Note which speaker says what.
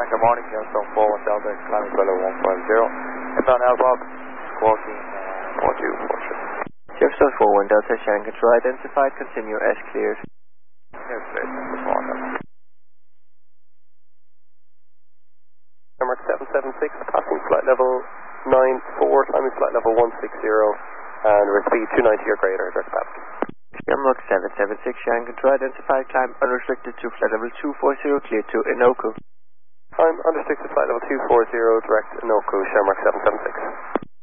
Speaker 1: Good morning, Gemstone 41 Delta, climbing below 150. Inbound Elbow, squawking 4243.
Speaker 2: Gemstone 41 Delta, Shannon control identified, continue S cleared.
Speaker 1: Yes, please, good morning.
Speaker 3: Shamrock 776, passing flight level 94, climbing flight level 160, and with speed 290 or greater, direct path.
Speaker 2: Shamrock 776, Shannon control identified, climb unrestricted to flight level 240, clear to Inoku.
Speaker 3: Climb unrestricted flight level 240, direct Inoku, Shamrock 776.